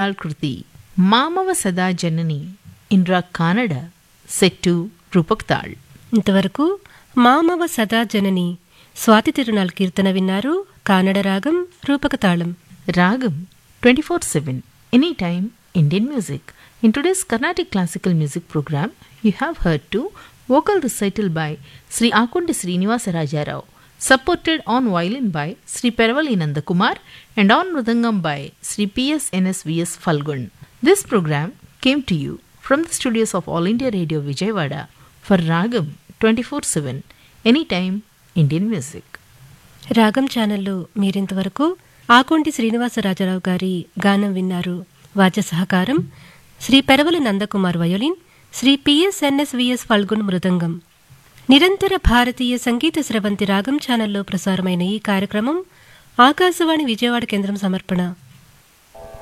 తిరునాళ్ కృతి మామవ సదా జనని ఇన్రా Kanada set to Rupak తాళ్. ఇంతవరకు మామవ సదా జనని స్వాతి తిరునాళ్ కీర్తన విన్నారు. కానడ రాగం రూపక తాళం. Ragam 24/7 anytime Indian music. In today's Carnatic classical music program, you have heard to vocal recital by Sri Akundi Srinivasa Rajarao, supported on violin by Sri Peravali Nandakumar and on mridangam by Sri P.S. NSVS Falgun. This program came to you from the studios of All India Radio Vijayawada for Ragam 24/7 anytime Indian music. రాగం ఛానల్లో మీరింతవరకు ఆకొంటి శ్రీనివాసరాజరావు గారి గానం విన్నారు. వాద్య సహకారం Shri Peravali Nandakumar violin, Shri పిఎస్ఎన్ఎస్విఎస్ Phalgun మృదంగం. నిరంతర భారతీయ సంగీత స్రవంతి రాగం ఛానల్లో ప్రసారమైన ఈ కార్యక్రమం ఆకాశవాణి విజయవాడ కేంద్రం సమర్పణ.